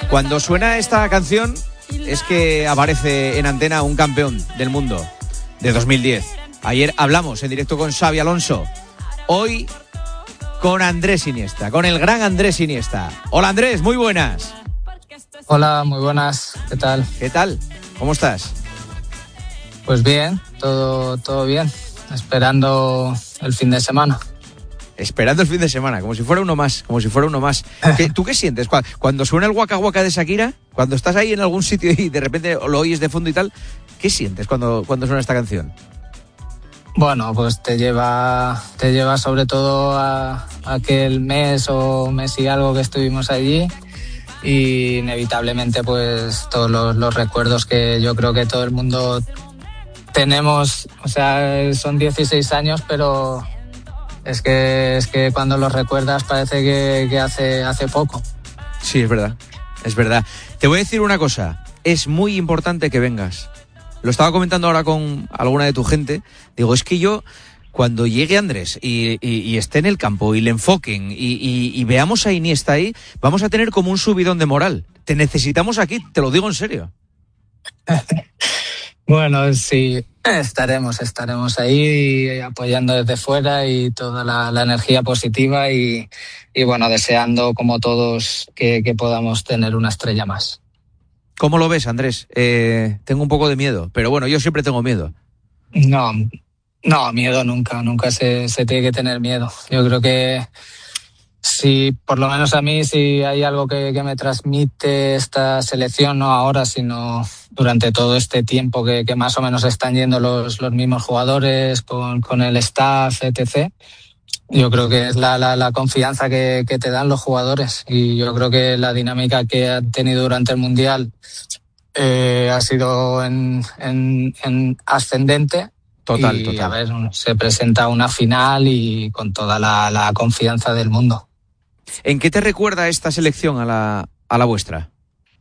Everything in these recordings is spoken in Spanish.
Cuando suena esta canción es que aparece en antena un campeón del mundo de 2010. Ayer hablamos en directo con Xabi Alonso. Hoy con Andrés Iniesta, con el gran Andrés Iniesta. Hola Andrés, muy buenas. Hola, muy buenas. ¿Qué tal? ¿Qué tal? ¿Cómo estás? Pues bien, todo bien. Esperando el fin de semana. Esperando el fin de semana, como si fuera uno más. ¿Tú qué sientes? Cuando suena el Waka Waka de Shakira, cuando estás ahí en algún sitio y de repente lo oyes de fondo y tal, ¿qué sientes cuando suena esta canción? Bueno, pues te lleva sobre todo a aquel mes y algo que estuvimos allí, y inevitablemente pues todos los recuerdos que yo creo que todo el mundo tenemos. O sea, son 16 años, pero es que cuando los recuerdas parece que hace poco. Sí, es verdad. Te voy a decir una cosa, es muy importante que vengas. Lo estaba comentando ahora con alguna de tu gente. Digo, es que yo, cuando llegue Andrés y esté en el campo y le enfoquen y veamos a Iniesta ahí, vamos a tener como un subidón de moral. Te necesitamos aquí, te lo digo en serio. Bueno, sí, estaremos ahí apoyando desde fuera y toda la energía positiva y bueno, deseando como todos que podamos tener una estrella más. ¿Cómo lo ves, Andrés? Tengo un poco de miedo, pero bueno, yo siempre tengo miedo. No, miedo nunca se tiene que tener miedo. Yo creo que sí, por lo menos a mí, si hay algo que me transmite esta selección, no ahora, sino durante todo este tiempo que más o menos están yendo los mismos jugadores con el staff, etc. Yo creo que es la confianza que te dan los jugadores, y yo creo que la dinámica que han tenido durante el Mundial ha sido en ascendente. Total. A ver, se presenta una final y con toda la confianza del mundo. ¿En qué te recuerda esta selección a la vuestra?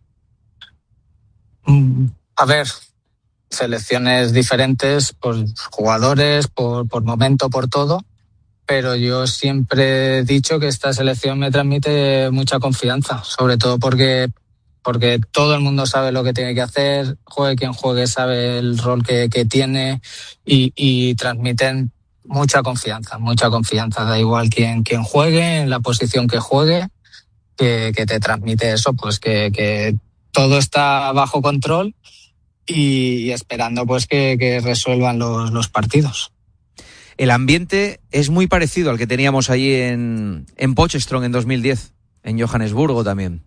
A ver, selecciones diferentes, por jugadores, por momento, por todo. Pero yo siempre he dicho que esta selección me transmite mucha confianza, sobre todo porque todo el mundo sabe lo que tiene que hacer, juegue quien juegue, sabe el rol que tiene y transmiten mucha confianza. Da igual quién juegue, en la posición que juegue, que te transmite eso, pues que todo está bajo control y esperando pues que resuelvan los partidos. El ambiente es muy parecido al que teníamos allí en Potchefstroom en 2010, en Johannesburgo también.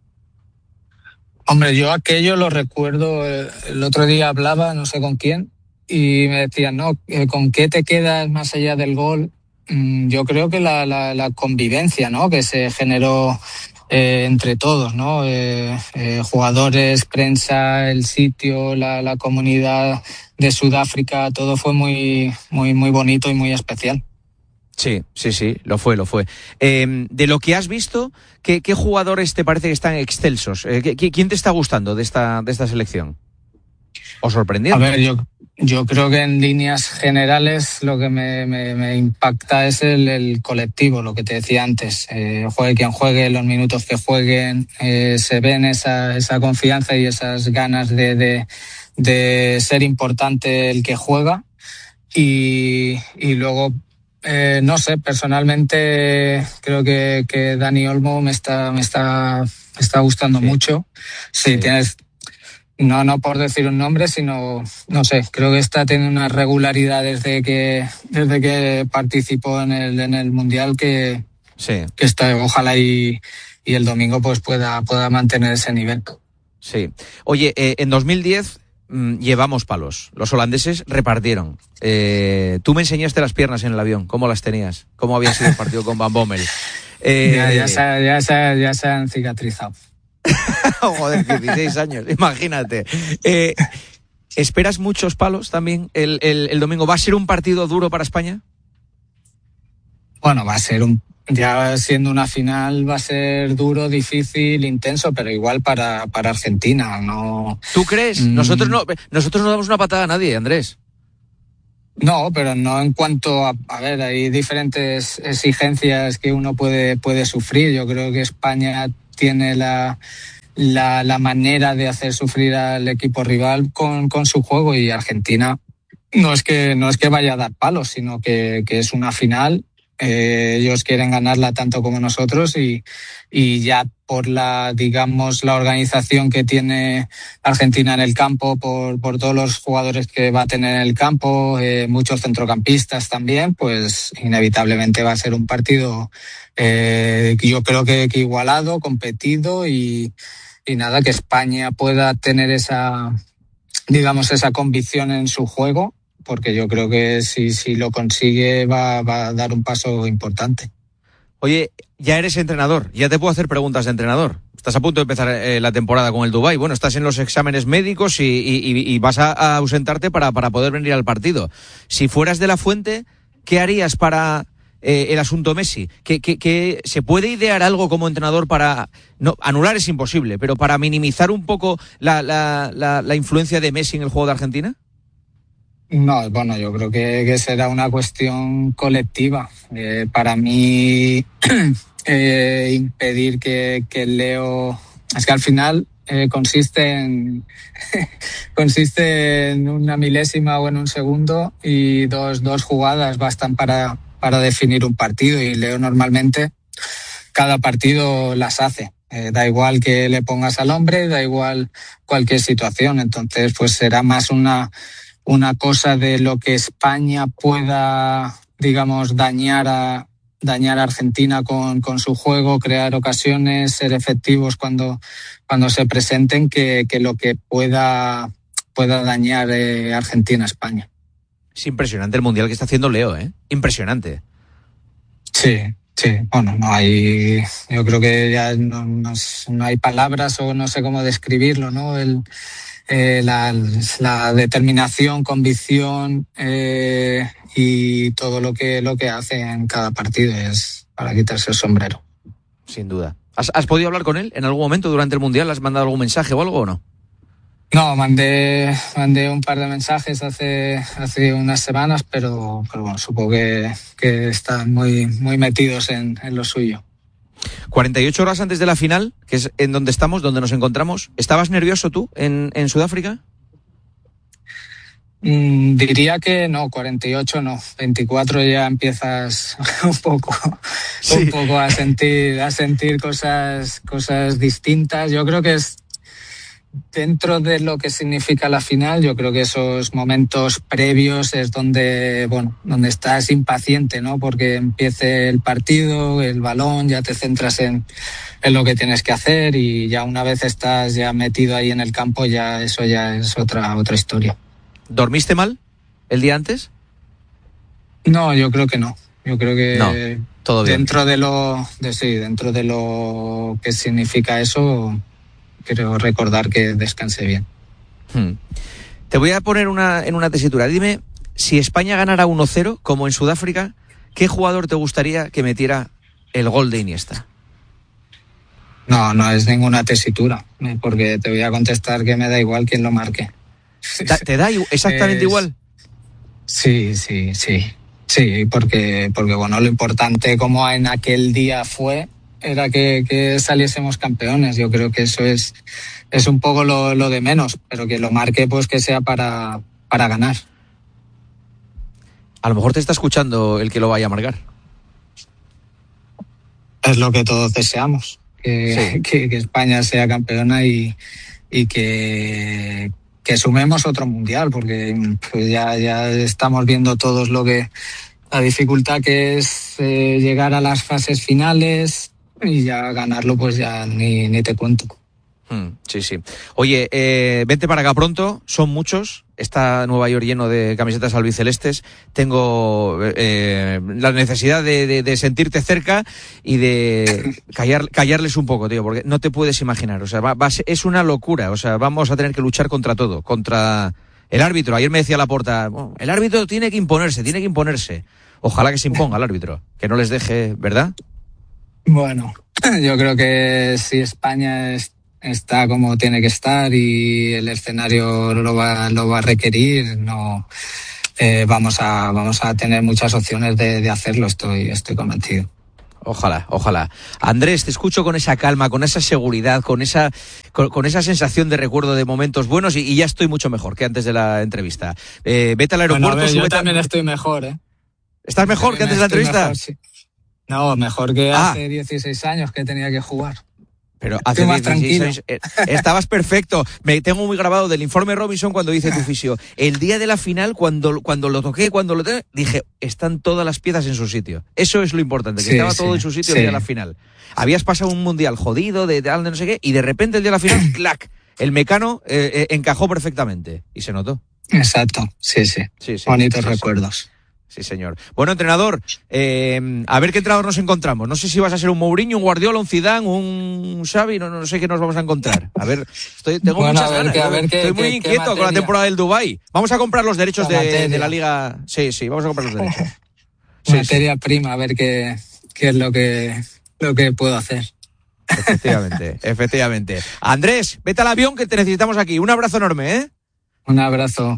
Hombre, yo aquello lo recuerdo. El otro día hablaba, no sé con quién, y me decían, no, ¿con qué te quedas más allá del gol? Yo creo que la convivencia, ¿no?, que se generó entre todos, ¿no? Jugadores, prensa, el sitio, la comunidad de Sudáfrica, todo fue muy, muy, muy bonito y muy especial. Sí, lo fue. De lo que has visto, ¿qué jugadores te parece que están excelsos? ¿Quién te está gustando de esta selección? ¿O sorprendiendo? A ver, yo creo que en líneas generales lo que me impacta es el colectivo, lo que te decía antes. Juegue quien juegue, los minutos que jueguen, se ven esa confianza y esas ganas de ser importante el que juega. Y luego, no sé, personalmente creo que Dani Olmo me está gustando mucho. Sí, tienes... No por decir un nombre, sino, no sé, creo que está teniendo una regularidad desde que participó en el Mundial que está, ojalá y el domingo pues pueda mantener ese nivel. Sí. Oye, en 2010 llevamos palos. Los holandeses repartieron. Tú me enseñaste las piernas en el avión. ¿Cómo las tenías? ¿Cómo había sido el partido con Van Bommel? Ya se han cicatrizado. Joder, 16 años, imagínate. ¿Esperas muchos palos también el domingo? ¿Va a ser un partido duro para España? Bueno, va a ser ya siendo una final, va a ser duro, difícil, intenso, pero igual para Argentina, ¿no? ¿Tú crees? Nosotros no damos una patada a nadie, Andrés. No, pero no en cuanto a ver, hay diferentes exigencias que uno puede sufrir. Yo creo que España tiene la manera de hacer sufrir al equipo rival con su juego, y Argentina no es que vaya a dar palos, sino que es una final. Ellos quieren ganarla tanto como nosotros, y ya por la organización que tiene Argentina en el campo, por todos los jugadores que va a tener en el campo, muchos centrocampistas también, pues inevitablemente va a ser un partido yo creo que igualado, competido, y nada, que España pueda tener esa convicción en su juego, porque yo creo que si lo consigue va a dar un paso importante. Oye, ya eres entrenador, ya te puedo hacer preguntas de entrenador. Estás a punto de empezar la temporada con el Dubái. Bueno, estás en los exámenes médicos y vas a ausentarte para poder venir al partido. Si fueras de la Fuente, ¿qué harías para el asunto Messi? ¿Que se puede idear algo como entrenador para... No, anular es imposible, pero para minimizar un poco la influencia de Messi en el juego de Argentina? No, bueno, yo creo que será una cuestión colectiva. Para mí, impedir que Leo... Es que al final consiste en una milésima o en un segundo, y dos jugadas bastan para definir un partido, y Leo normalmente cada partido las hace. Da igual que le pongas al hombre, da igual cualquier situación. Entonces, pues será más una cosa de lo que España pueda, digamos, dañar a Argentina con su juego, crear ocasiones, ser efectivos cuando se presenten, que lo que pueda dañar Argentina a España. Es impresionante el mundial que está haciendo Leo, ¿eh? Impresionante. Sí. Bueno, yo creo que ya no hay palabras, o no sé cómo describirlo, ¿no? La determinación, convicción y todo lo que hace en cada partido es para quitarse el sombrero. Sin duda. ¿Has podido hablar con él en algún momento durante el mundial? ¿Has mandado algún mensaje o algo o no? No, mandé un par de mensajes hace unas semanas, pero bueno, supongo que están muy metidos en lo suyo. 48 horas antes de la final, que es en donde estamos, donde nos encontramos, ¿estabas nervioso tú en Sudáfrica? Diría que no, 48 no, 24 ya empiezas un poco a sentir cosas distintas. Yo creo que es dentro de lo que significa la final. Yo creo que esos momentos previos es donde estás impaciente, ¿no? Porque empiece el partido, el balón, ya te centras en lo que tienes que hacer, y ya una vez estás ya metido ahí en el campo, ya eso ya es otra historia. ¿Dormiste mal el día antes? No, yo creo que no. Yo creo que no, todo bien. Dentro de lo que significa eso, quiero recordar que descansé bien. Te voy a poner en una tesitura. Dime, si España ganara 1-0, como en Sudáfrica, ¿qué jugador te gustaría que metiera el gol de Iniesta? No es ninguna tesitura, porque te voy a contestar que me da igual quién lo marque. ¿Te da exactamente igual? Sí, porque bueno, lo importante como en aquel día era que saliésemos campeones. Yo creo que eso es un poco lo de menos, pero que lo marque, pues que sea para ganar. A lo mejor te está escuchando el que lo vaya a marcar. Es lo que todos deseamos, que España sea campeona y que sumemos otro mundial, porque pues ya estamos viendo todos la dificultad que es llegar a las fases finales, y ya ganarlo pues ya ni te cuento. Sí. Oye, vente para acá pronto, son muchos. Está Nueva York lleno de camisetas albicelestes. Tengo la necesidad de sentirte cerca y de callarles un poco, tío, porque no te puedes imaginar. O sea, es una locura. O sea, vamos a tener que luchar contra todo, contra el árbitro. Ayer me decía Laporta, el árbitro tiene que imponerse. Ojalá que se imponga el árbitro, que no les deje, ¿verdad? Bueno, yo creo que si España está como tiene que estar y el escenario lo va a requerir, vamos a tener muchas opciones de hacerlo, estoy convencido. Ojalá. Andrés, te escucho con esa calma, con esa seguridad, con esa con esa sensación de recuerdo de momentos buenos y ya estoy mucho mejor que antes de la entrevista. Vete al aeropuerto. Bueno, yo también estoy mejor, ¿eh? ¿Estás mejor que antes de la entrevista? Mejor, sí. No, mejor que hace 16 años que tenía que jugar. Pero hace 16 años estabas perfecto. Me tengo muy grabado del informe Robinson cuando dice tu fisio. El día de la final, cuando lo toqué, dije, están todas las piezas en su sitio. Eso es lo importante, que estaba todo en su sitio el día de la final. Habías pasado un mundial jodido, de no sé qué, y de repente el día de la final, ¡clac! El Mecano encajó perfectamente. Y se notó. Exacto, sí. Bonitos recuerdos. Sí, señor. Bueno, entrenador, a ver qué entrenador nos encontramos. No sé si vas a ser un Mourinho, un Guardiola, un Zidane, un Xavi, no sé qué nos vamos a encontrar. A ver, tengo muchas ganas. Estoy muy inquieto con la temporada del Dubái. Vamos a comprar los derechos de la Liga. Sí, vamos a comprar los derechos. Materia prima, a ver qué es lo que puedo hacer. Efectivamente. Andrés, vete al avión que te necesitamos aquí. Un abrazo enorme, ¿eh? Un abrazo.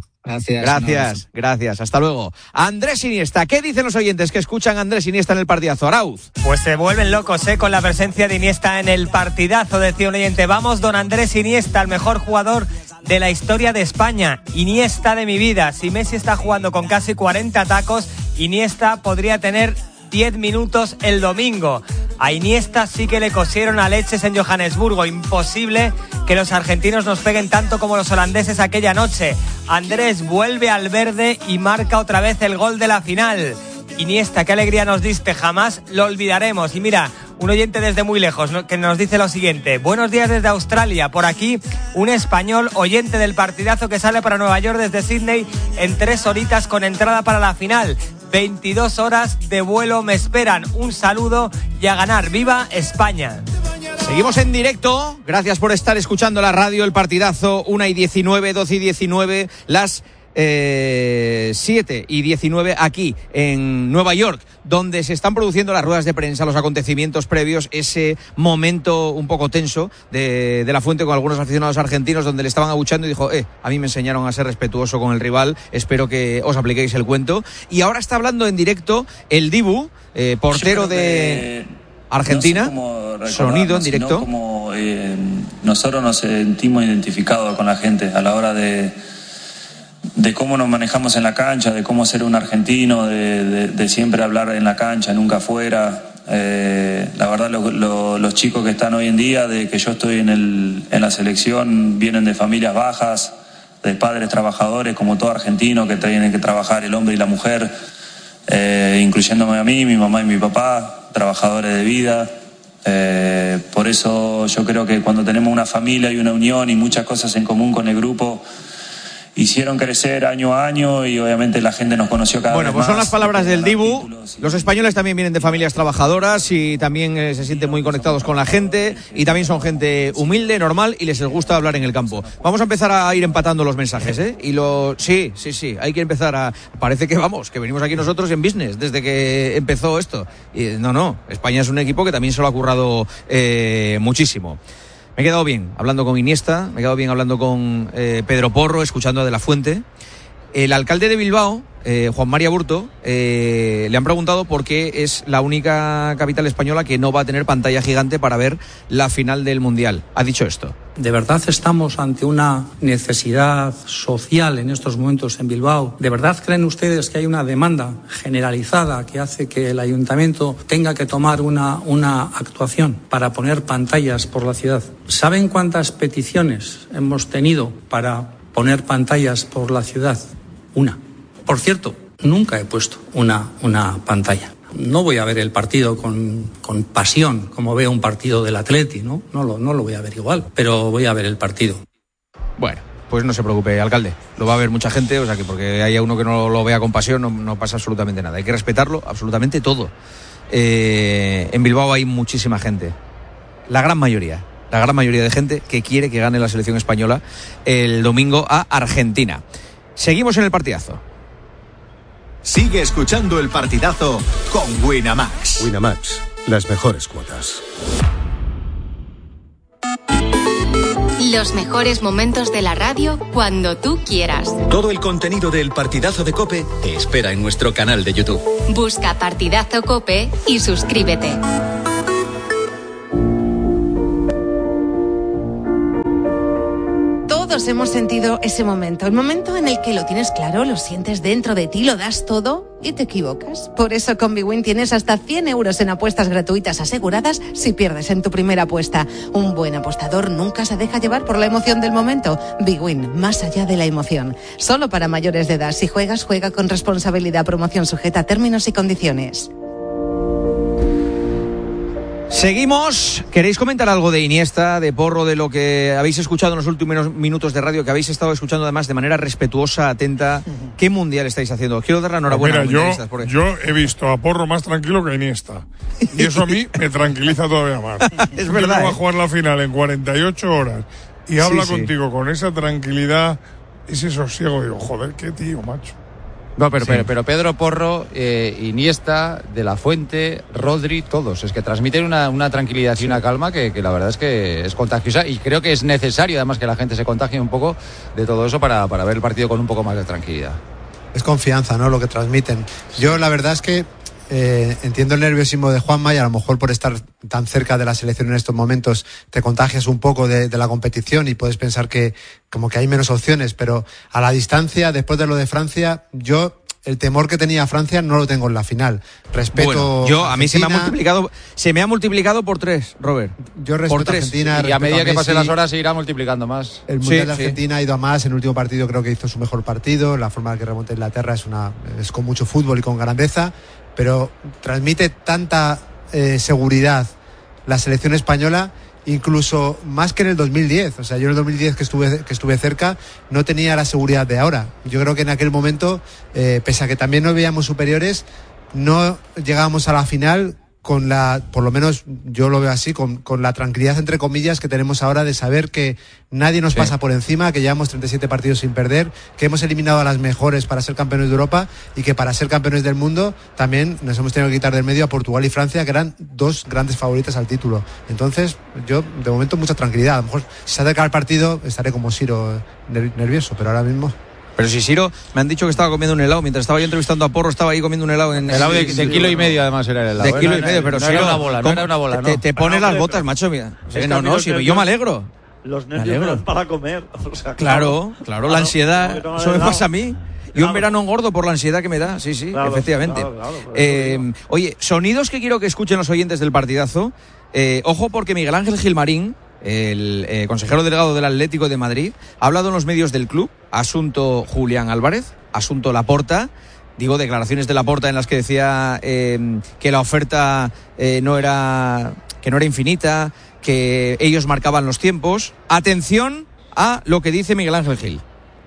Gracias. Hasta luego. Andrés Iniesta, ¿qué dicen los oyentes que escuchan a Andrés Iniesta en el partidazo? Arauz. Pues se vuelven locos, con la presencia de Iniesta en el partidazo, decía un oyente. Vamos, don Andrés Iniesta, el mejor jugador de la historia de España. Iniesta de mi vida. Si Messi está jugando con casi 40 tacos, Iniesta podría tener 10 minutos el domingo. A Iniesta sí que le cosieron a leches en Johannesburgo. Imposible que los argentinos nos peguen tanto como los holandeses aquella noche. Andrés vuelve al verde y marca otra vez el gol de la final. Iniesta, qué alegría nos diste, jamás lo olvidaremos. Y mira, un oyente desde muy lejos que nos dice lo siguiente: buenos días desde Australia, por aquí un español oyente del partidazo que sale para Nueva York desde Sydney en 3 horitas con entrada para la final. 22 horas de vuelo me esperan. Un saludo y a ganar. ¡Viva España! Seguimos en directo. Gracias por estar escuchando la radio, el partidazo. 1:19, 12:19, las 7:19 aquí en Nueva York, donde se están produciendo las ruedas de prensa, los acontecimientos previos, ese momento un poco tenso de La Fuente con algunos aficionados argentinos, donde le estaban abuchando y dijo, a mí me enseñaron a ser respetuoso con el rival, espero que os apliquéis el cuento. Y ahora está hablando en directo el Dibu, portero de Argentina, no sonido en directo. Como nosotros nos sentimos identificados con la gente a la hora de cómo nos manejamos en la cancha, de cómo ser un argentino, de siempre hablar en la cancha, nunca afuera. La verdad, los chicos que están hoy en día, de que yo estoy en la selección, vienen de familias bajas, de padres trabajadores, como todo argentino, que tienen que trabajar el hombre y la mujer, incluyéndome a mí, mi mamá y mi papá, trabajadores de vida. Por eso yo creo que cuando tenemos una familia y una unión y muchas cosas en común con el grupo, hicieron crecer año a año y obviamente la gente nos conoció cada vez más. Bueno, pues son las palabras del Dibu. Los españoles también vienen de familias trabajadoras y también se sienten muy conectados con la gente y también son gente humilde, normal y les gusta hablar en el campo. Vamos a empezar a ir empatando los mensajes, ¿eh? Sí, hay que empezar a... Parece que que venimos aquí nosotros en business desde que empezó esto. Y no, España es un equipo que también se lo ha currado muchísimo. Me he quedado bien hablando con Iniesta, me he quedado bien hablando con Pedro Porro, escuchando a De la Fuente. El alcalde de Bilbao, Juan Mari Aburto, le han preguntado por qué es la única capital española que no va a tener pantalla gigante para ver la final del Mundial. Ha dicho esto. ¿De verdad estamos ante una necesidad social en estos momentos en Bilbao? ¿De verdad creen ustedes que hay una demanda generalizada que hace que el ayuntamiento tenga que tomar una actuación para poner pantallas por la ciudad? ¿Saben cuántas peticiones hemos tenido para poner pantallas por la ciudad? Una. Por cierto, nunca he puesto una pantalla. No voy a ver el partido con pasión, como veo un partido del Atleti, ¿no? No lo voy a ver igual, pero voy a ver el partido. Bueno, pues no se preocupe, alcalde. Lo va a ver mucha gente, o sea que porque haya uno que no lo vea con pasión no pasa absolutamente nada. Hay que respetarlo absolutamente todo. En Bilbao hay muchísima gente. La gran mayoría de gente que quiere que gane la selección española el domingo a Argentina. Seguimos en el partidazo. Sigue escuchando el partidazo con Winamax. Winamax, las mejores cuotas. Los mejores momentos de la radio cuando tú quieras. Todo el contenido del partidazo de COPE te espera en nuestro canal de YouTube. Busca Partidazo COPE y suscríbete. Todos hemos sentido ese momento, el momento en el que lo tienes claro, lo sientes dentro de ti, lo das todo y te equivocas. Por eso con bwin tienes hasta 100 euros en apuestas gratuitas aseguradas si pierdes en tu primera apuesta. Un buen apostador nunca se deja llevar por la emoción del momento. bwin, más allá de la emoción. Solo para mayores de edad. Si juegas, juega con responsabilidad. Promoción sujeta a términos y condiciones. Seguimos. ¿Queréis comentar algo de Iniesta, de Porro, de lo que habéis escuchado en los últimos minutos de radio, que habéis estado escuchando además de manera respetuosa, atenta? ¿Qué mundial estáis haciendo? Quiero dar la enhorabuena a los mundialistas. Yo he visto a Porro más tranquilo que Iniesta. Y eso a mí me tranquiliza todavía más. Es verdad. Va a jugar la final en 48 horas y habla contigo con esa tranquilidad, ese sosiego. Digo, joder, qué tío, macho. No, pero Pedro Porro, Iniesta, De La Fuente, Rodri, todos. Es que transmiten una tranquilidad y una calma que la verdad es que es contagiosa, y creo que es necesario además que la gente se contagie un poco de todo eso para ver el partido con un poco más de tranquilidad. Es confianza, ¿no?, lo que transmiten. Yo la verdad es que entiendo el nerviosismo de Juanma, y a lo mejor por estar tan cerca de la selección en estos momentos te contagias un poco de la competición y puedes pensar que como que hay menos opciones, pero a la distancia, después de lo de Francia, yo el temor que tenía Francia no lo tengo en la final. Respeto. Bueno, a mí se me ha multiplicado por 3, Robert. Yo respeto a Argentina. Y a medida que pasen las horas se irá multiplicando más. El Mundial de Argentina ha ido a más. En el último partido creo que hizo su mejor partido. La forma en que remonta Inglaterra es con mucho fútbol y con grandeza, pero transmite tanta seguridad la selección española, incluso más que en el 2010. O sea, yo en el 2010 que estuve cerca no tenía la seguridad de ahora. Yo creo que en aquel momento, pese a que también nos veíamos superiores, no llegábamos a la final con por lo menos yo lo veo así, con la tranquilidad entre comillas que tenemos ahora de saber que nadie nos pasa por encima, que llevamos 37 partidos sin perder, que hemos eliminado a las mejores para ser campeones de Europa, y que para ser campeones del mundo también nos hemos tenido que quitar del medio a Portugal y Francia, que eran dos grandes favoritas al título. Entonces yo de momento mucha tranquilidad. A lo mejor si se acerca el partido estaré como Siro nervioso, pero ahora mismo... Pero si Siro, me han dicho que estaba comiendo un helado. Mientras estaba yo entrevistando a Porro, estaba ahí comiendo un helado. Helado de kilo y medio, además, era el helado. De kilo y medio, pero no Siro... no era una bola. Te pones las botas, macho. Mira. Siro, yo me alegro. Los nervios no dan para comer. O sea, claro, la ansiedad. Eso me pasa a mí. Yo en verano engordo por la ansiedad que me da. Sí, efectivamente. Oye, sonidos que quiero que escuchen los oyentes del partidazo. Ojo, porque Miguel Ángel Gilmarín, el consejero delegado del Atlético de Madrid, ha hablado en los medios del club, asunto Julián Álvarez, asunto Laporta, declaraciones de Laporta en las que decía que la oferta no era infinita, que ellos marcaban los tiempos. Atención a lo que dice Miguel Ángel Gil.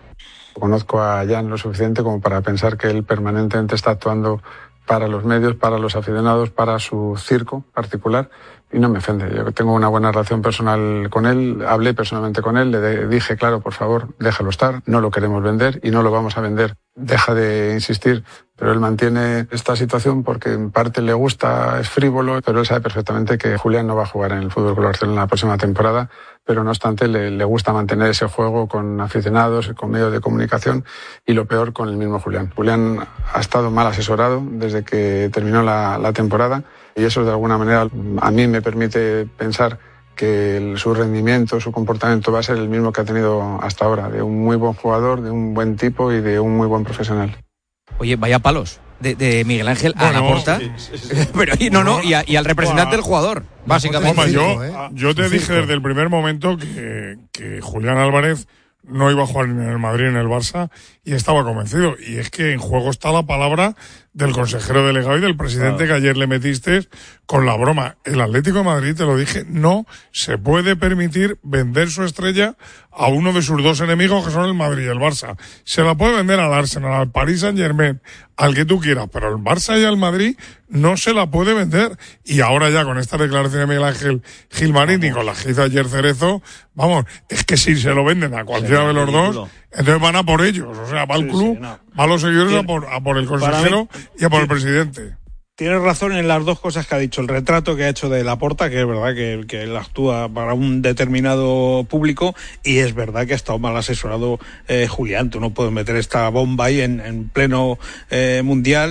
Conozco a Jan lo suficiente como para pensar que él permanentemente está actuando para los medios, para los aficionados, para su circo particular, y no me ofende. Yo tengo una buena relación personal con él, hablé personalmente con él, le dije, claro, por favor, déjalo estar, no lo queremos vender y no lo vamos a vender. Deja de insistir, pero él mantiene esta situación porque en parte le gusta, es frívolo, pero él sabe perfectamente que Julián no va a jugar en el Fútbol Club Barcelona la próxima temporada, pero no obstante le gusta mantener ese juego con aficionados y con medios de comunicación, y lo peor con el mismo Julián. Julián ha estado mal asesorado desde que terminó la temporada, y eso de alguna manera a mí me permite pensar que su rendimiento, su comportamiento va a ser el mismo que ha tenido hasta ahora, de un muy buen jugador, de un buen tipo y de un muy buen profesional. Oye, vaya palos de Miguel Ángel a Laporta, pero y al representante del jugador, básicamente. Yo te dije desde el primer momento que Julián Álvarez no iba a jugar ni en el Madrid ni en el Barça, y estaba convencido. Y es que en juego está la palabra del consejero delegado y del presidente, que ayer le metiste con la broma. El Atlético de Madrid, te lo dije, no se puede permitir vender su estrella a uno de sus dos enemigos, que son el Madrid y el Barça. Se la puede vender al Arsenal, al Paris Saint-Germain, al que tú quieras, pero al Barça y al Madrid no se la puede vender. Y ahora ya con esta declaración de Miguel Ángel Gilmarín y con la que hizo ayer Cerezo, vamos, es que si se lo venden a cualquiera de los dos, entonces van a por ellos. O sea, va al club, va a los seguidores a por el consejero y a por el presidente. Tienes razón en las dos cosas que ha dicho. El retrato que ha hecho de Laporta, que es verdad que él actúa para un determinado público, y es verdad que ha estado mal asesorado Julián. Tú no puedes meter esta bomba ahí en pleno mundial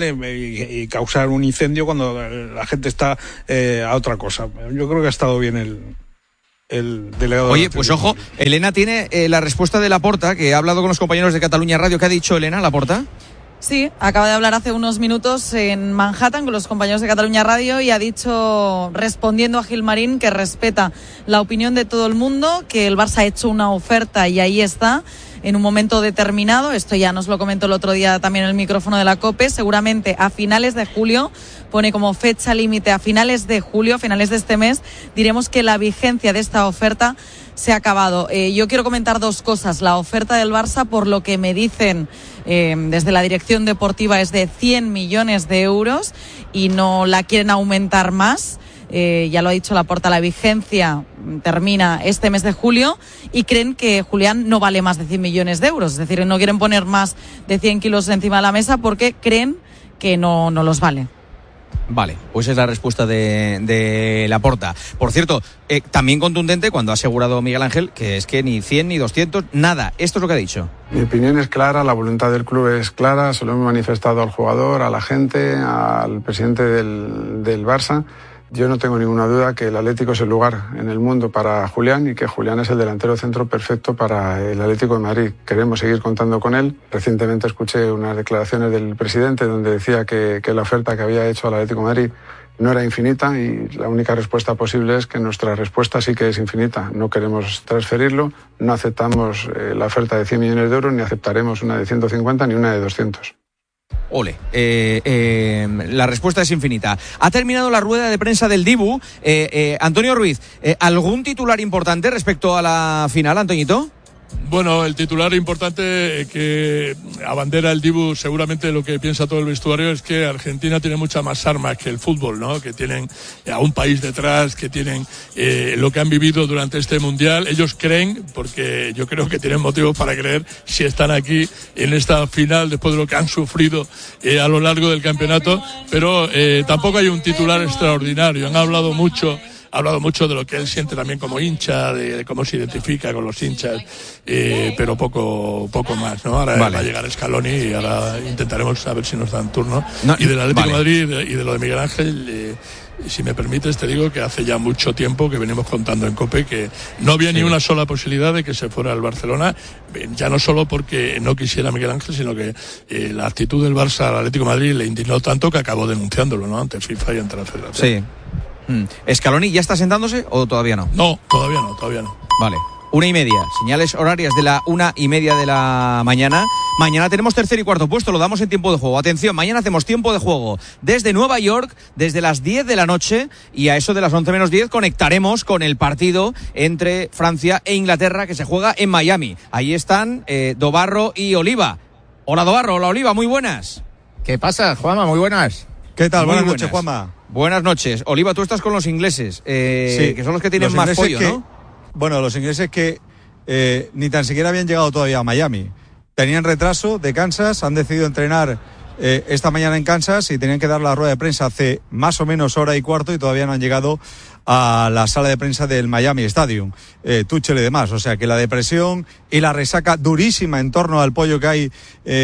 y causar un incendio cuando la gente está a otra cosa. Yo creo que ha estado bien el delegado. Oye, pues ojo, Elena tiene la respuesta de Laporta, que ha hablado con los compañeros de Cataluña Radio. ¿Qué ha dicho Elena, Laporta? Sí, acaba de hablar hace unos minutos en Manhattan con los compañeros de Cataluña Radio y ha dicho, respondiendo a Gilmarín, que respeta la opinión de todo el mundo, que el Barça ha hecho una oferta y ahí está, en un momento determinado. Esto ya nos lo comentó el otro día también en el micrófono de la COPE, seguramente a finales de julio, pone como fecha límite a finales de julio, a finales de este mes, diremos que la vigencia de esta oferta se ha acabado. Yo quiero comentar dos cosas. La oferta del Barça, por lo que me dicen desde la dirección deportiva, es de 100 millones de euros y no la quieren aumentar más. Ya lo ha dicho Laporta, la vigencia termina este mes de julio y creen que Julián no vale más de 100 millones de euros. Es decir, no quieren poner más de 100 kilos encima de la mesa porque creen que no los vale. Vale, pues es la respuesta de Laporta. Por cierto, también contundente cuando ha asegurado Miguel Ángel que es que ni 100 ni 200, nada. Esto es lo que ha dicho. Mi opinión es clara, la voluntad del club es clara, se lo hemos manifestado al jugador, a la gente, al presidente del Barça. Yo no tengo ninguna duda que el Atlético es el lugar en el mundo para Julián y que Julián es el delantero centro perfecto para el Atlético de Madrid. Queremos seguir contando con él. Recientemente escuché unas declaraciones del presidente donde decía que la oferta que había hecho al Atlético de Madrid no era infinita y la única respuesta posible es que nuestra respuesta sí que es infinita. No queremos transferirlo, no aceptamos la oferta de 100 millones de euros, ni aceptaremos una de 150 ni una de 200. Ole, la respuesta es infinita. Ha terminado la rueda de prensa del Dibu. Antonio Ruiz, ¿algún titular importante respecto a la final, Antoñito? Bueno, el titular importante que abandera el Dibu, seguramente lo que piensa todo el vestuario es que Argentina tiene muchas más armas que el fútbol, ¿no? Que tienen a un país detrás, que tienen lo que han vivido durante este Mundial. Ellos creen, porque yo creo que tienen motivos para creer, si están aquí en esta final después de lo que han sufrido a lo largo del campeonato, pero tampoco hay un titular extraordinario. Han hablado mucho de lo que él siente también como hincha, de cómo se identifica con los hinchas, pero poco más, ¿no? Ahora va a llegar Scaloni y ahora intentaremos saber si nos dan turno. Y del Atlético de Madrid y de lo de Miguel Ángel, si me permites, te digo que hace ya mucho tiempo que venimos contando en COPE que no había ni una sola posibilidad de que se fuera al Barcelona, ya no solo porque no quisiera Miguel Ángel, sino que la actitud del Barça al Atlético de Madrid le indignó tanto que acabó denunciándolo, ¿no? Ante FIFA y ante la Federación. Sí. ¿Scaloni ya está sentándose o todavía no? No, todavía no. Vale. 1:30, señales horarias de la 1:30 de la mañana. Mañana tenemos tercer y cuarto puesto, lo damos en tiempo de juego. Atención, mañana hacemos tiempo de juego desde Nueva York, desde las 10 de la noche, y a eso de las 11 menos 10 conectaremos con el partido entre Francia e Inglaterra que se juega en Miami. Ahí están Dobarro y Oliva. Hola Dobarro, hola Oliva, muy buenas. ¿Qué pasa, Juanma? Muy buenas. ¿Qué tal? Buenas noches, Juanma. Buenas noches. Oliva, tú estás con los ingleses, que son los que tienen más pollo, ¿no? Bueno, los ingleses que ni tan siquiera habían llegado todavía a Miami. Tenían retraso de Kansas, han decidido entrenar esta mañana en Kansas y tenían que dar la rueda de prensa hace más o menos hora y cuarto y todavía no han llegado a la sala de prensa del Miami Stadium, Tuchel y demás. O sea que la depresión y la resaca durísima en torno al pollo que hay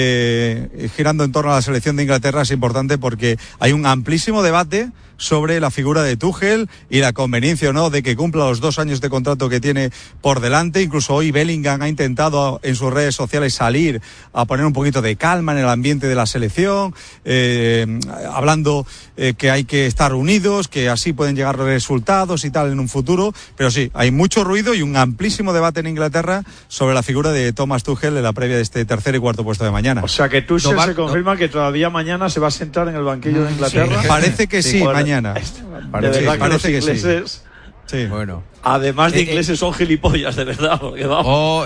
girando en torno a la selección de Inglaterra es importante porque hay un amplísimo debate sobre la figura de Tuchel y la conveniencia o no de que cumpla los 2 años de contrato que tiene por delante. Incluso hoy Bellingham ha intentado en sus redes sociales salir a poner un poquito de calma en el ambiente de la selección, hablando que hay que estar unidos, que así pueden llegar resultados y tal en un futuro. Pero sí, hay mucho ruido y un amplísimo debate en Inglaterra sobre la figura de Thomas Tuchel en la previa de este tercer y cuarto puesto de mañana. O sea que Tuchel se confirma que todavía mañana se va a sentar en el banquillo de Inglaterra. Sí, parece que sí, mañana. De verdad que los ingleses, sí. Bueno. Además de ingleses son gilipollas, de verdad. Porque vamos.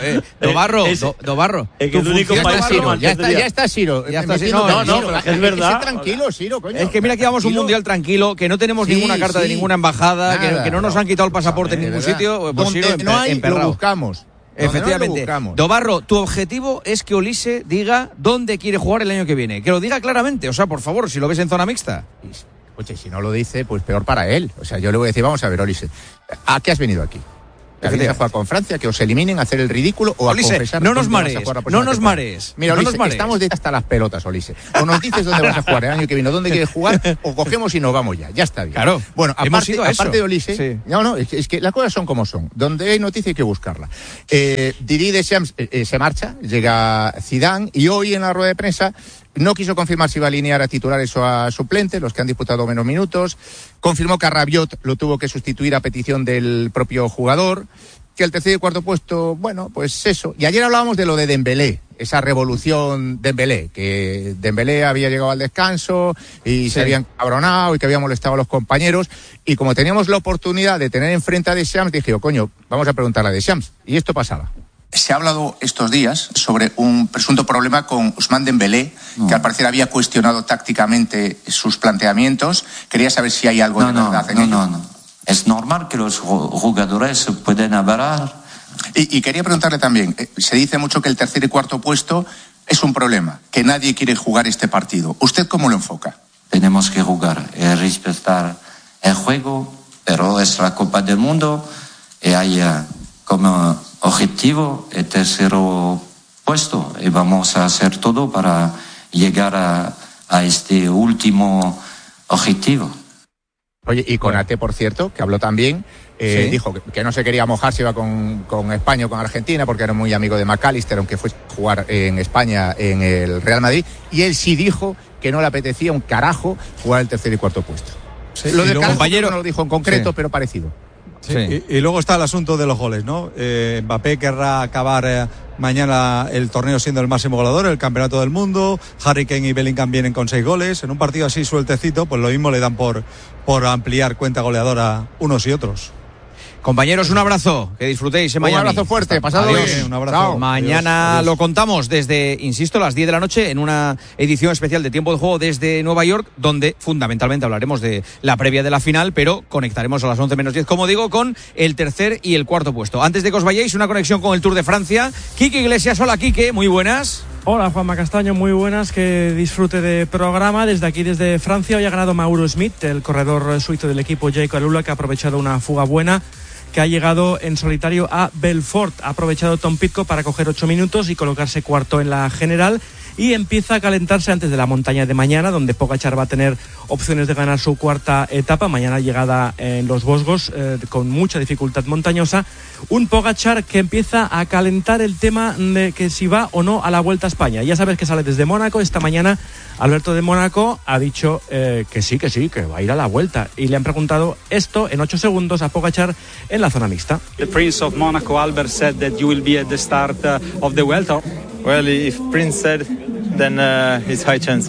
Dobarro. El único país ya está Ciro. No, es verdad. Tranquilo, Ciro, coño. Es que mira que llevamos un mundial tranquilo, que no tenemos ninguna carta de ninguna embajada, que no nos han quitado el pasaporte en ningún sitio. Pues donde no hay, lo buscamos. Efectivamente. Dobarro, tu objetivo es que Olise diga dónde quiere jugar el año que viene. Que lo diga claramente. O sea, por favor, si lo ves en zona mixta. Oye, si no lo dice, pues peor para él. O sea, yo le voy a decir, vamos a ver, Olise, ¿a qué has venido aquí? Que vienes a jugar con Francia, que os eliminen, a hacer el ridículo o Olise, a confesar no nos dónde vas a marees, jugar la no próxima nos temporada. marees. Mira, no Olise, nos marees. estamos de hasta las pelotas, Olise. O nos dices dónde vas a jugar el año que viene, o dónde quieres jugar, o cogemos y nos vamos ya está bien. Claro, bueno, hemos ido a eso. aparte de Olise, Sí. no, es que las cosas son como son. Donde hay noticia hay que buscarla. Didier Deschamps se marcha, llega Zidane, y hoy en la rueda de prensa no quiso confirmar si iba a alinear a titulares o a suplentes, los que han disputado menos minutos. Confirmó que a Rabiot lo tuvo que sustituir a petición del propio jugador. Que el tercer y cuarto puesto, bueno, pues eso. Y ayer hablábamos de lo de Dembélé, esa revolución Dembélé, que Dembélé había llegado al descanso y se había encabronado y que había molestado a los compañeros. Y como teníamos la oportunidad de tener enfrente a Deschamps, dije, coño, vamos a preguntarle a Deschamps. Y esto pasaba. Se ha hablado estos días sobre un presunto problema con Ousmane Dembélé, que al parecer había cuestionado tácticamente sus planteamientos. Quería saber si hay algo de verdad en ello. No. Es normal que los jugadores pueden hablar. Y quería preguntarle también, se dice mucho que el tercer y cuarto puesto es un problema, que nadie quiere jugar este partido. ¿Usted cómo lo enfoca? Tenemos que jugar y respetar el juego, pero es la Copa del Mundo y hay como objetivo el tercer puesto y vamos a hacer todo para llegar a este último objetivo. Oye, y Konaté, por cierto, que habló también, dijo que no se quería mojar si iba con España o con Argentina, porque era muy amigo de McAllister, aunque fue a jugar en España en el Real Madrid, y él sí dijo que no le apetecía un carajo jugar el tercer y cuarto puesto. Sí, lo y del luego, carajo compañero, no lo dijo en concreto, pero parecido. Sí. Y luego está el asunto de los goles, ¿no? Mbappé querrá acabar mañana el torneo siendo el máximo goleador, el campeonato del mundo. Harry Kane y Bellingham vienen con 6 goles. En un partido así sueltecito, pues lo mismo le dan por ampliar cuenta goleadora unos y otros. Compañeros, un abrazo, que disfrutéis en Miami. Un abrazo fuerte, pasado bien. Un abrazo. Chao. Mañana Adiós. lo contamos desde, insisto, las 10 de la noche en una edición especial de Tiempo de Juego desde Nueva York, donde fundamentalmente hablaremos de la previa de la final, pero conectaremos a las 11 menos 10, como digo, con el tercer y el cuarto puesto. Antes de que os vayáis, una conexión con el Tour de Francia. Quique Iglesias, hola Quique, muy buenas. Hola Juanma Castaño, muy buenas, que disfrute de programa. Desde aquí, desde Francia, hoy ha ganado Mauro Smith, el corredor suizo del equipo Jayco Alula, que ha aprovechado una fuga buena, que ha llegado en solitario a Belfort. Ha aprovechado Tom Pidcock para coger 8 minutos y colocarse cuarto en la general. Y empieza a calentarse antes de la montaña de mañana, donde Pogačar va a tener opciones de ganar su cuarta etapa. Mañana llegada en los Vosgos, con mucha dificultad montañosa. Un Pogačar que empieza a calentar el tema de que si va o no a la Vuelta a España. Ya sabes que sale desde Mónaco. Esta mañana Alberto de Mónaco ha dicho que sí, que va a ir a la Vuelta. Y le han preguntado esto en 8 segundos a Pogačar en la zona mixta. The Prince of Monaco, Albert, said that you will be at the start of the Vuelta. Well, if Prince said, then it's high chance.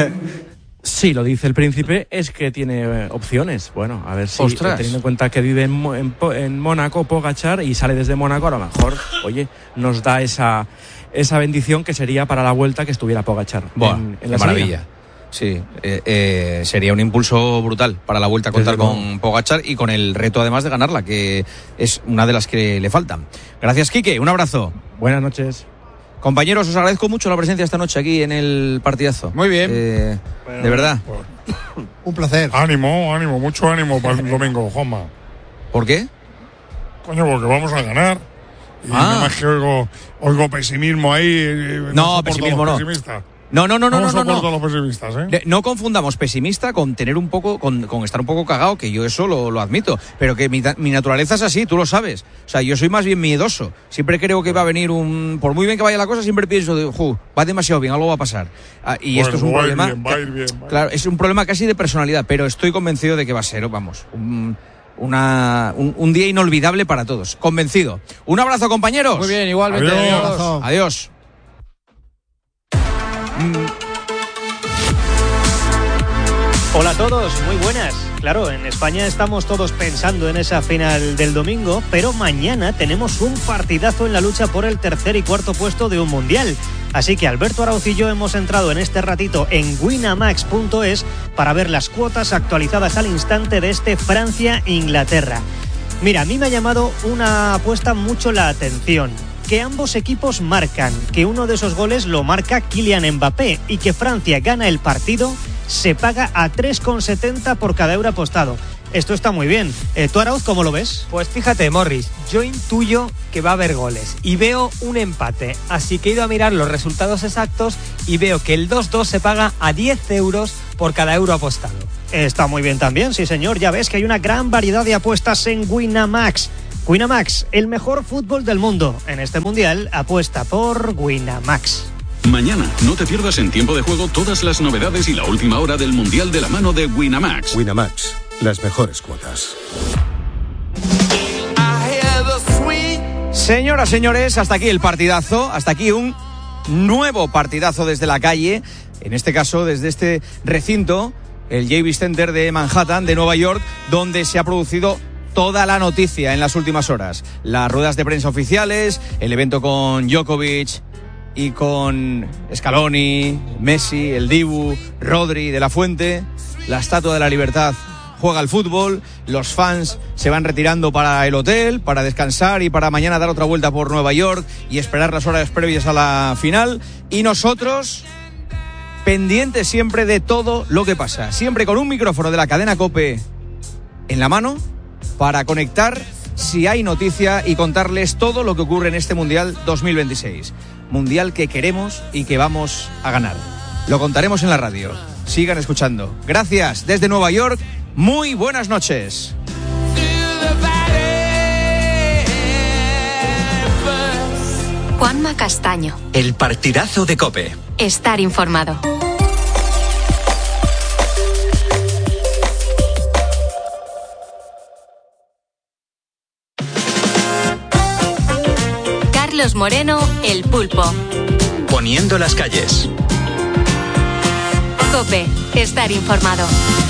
Sí, lo dice el príncipe, es que tiene opciones. Bueno, a ver si, teniendo en cuenta que vive en Mónaco, Pogačar, y sale desde Mónaco, a lo mejor, oye, nos da esa bendición que sería para la Vuelta que estuviera Pogačar en la maravilla. Sí, sería un impulso brutal para la Vuelta a contar con Pogačar y con el reto además de ganarla, que es una de las que le faltan. Gracias, Quique, un abrazo. Buenas noches. Compañeros, os agradezco mucho la presencia esta noche aquí en el partidazo. Muy bien. De verdad. Un placer. Ánimo, mucho ánimo para el domingo, Juanma. ¿Por qué? Coño, porque vamos a ganar. Y nada más que oigo pesimismo ahí. No, pesimismo no. No. No soporto a los pesimistas, ¿eh? No confundamos pesimista con tener un poco, con estar un poco cagado, que yo eso lo admito, pero que mi naturaleza es así, tú lo sabes. O sea, yo soy más bien miedoso. Siempre creo que va a venir por muy bien que vaya la cosa, siempre pienso, va demasiado bien, algo va a pasía. Y esto es un problema. Va a ir bien. Claro, es un problema casi de personalidad, pero estoy convencido de que va a ser, vamos, un día inolvidable para todos. Convencido. Un abrazo, compañeros. Muy bien, igualmente. Adiós. Hola a todos, muy buenas. Claro, en España estamos todos pensando en esa final del domingo, pero mañana tenemos un partidazo en la lucha por el tercer y cuarto puesto de un mundial. Así que Alberto Arauz y yo hemos entrado en este ratito en winamax.es para ver las cuotas actualizadas al instante de este Francia-Inglaterra. Mira, a mí me ha llamado una apuesta mucho la atención. Que ambos equipos marcan, que uno de esos goles lo marca Kylian Mbappé y que Francia gana el partido, se paga a 3,70 por cada euro apostado. esto está muy bien. ¿Tú, Arauz, cómo lo ves? Pues fíjate, Morris, yo intuyo que va a haber goles y veo un empate, así que he ido a mirar los resultados exactos y veo que el 2-2 se paga a 10 euros por cada euro apostado. Está muy bien también, sí señor. Ya ves que hay una gran variedad de apuestas en Winamax. Winamax, el mejor fútbol del mundo. En este mundial, apuesta por Winamax. Mañana, no te pierdas en Tiempo de Juego todas las novedades y la última hora del Mundial de la mano de Winamax. Winamax, las mejores cuotas. Señoras, señores, hasta aquí el partidazo, hasta aquí un nuevo partidazo desde la calle, en este caso desde este recinto, el Javits Center de Manhattan, de Nueva York, donde se ha producido toda la noticia en las últimas horas. Las ruedas de prensa oficiales, el evento con Djokovic y con Scaloni, Messi, el Dibu, Rodri, De La Fuente, la Estatua de la Libertad juega al fútbol, los fans se van retirando para el hotel, para descansar y para mañana dar otra vuelta por Nueva York y esperar las horas previas a la final, y nosotros pendientes siempre de todo lo que pasa, siempre con un micrófono de la cadena COPE en la mano para conectar si hay noticia y contarles todo lo que ocurre en este Mundial 2026. Mundial que queremos y que vamos a ganar. Lo contaremos en la radio. Sigan escuchando. Gracias desde Nueva York. Muy buenas noches. Juanma Castaño. El partidazo de COPE. Estar informado. Carlos Moreno, El Pulpo. Poniendo las calles. COPE. Estar informado.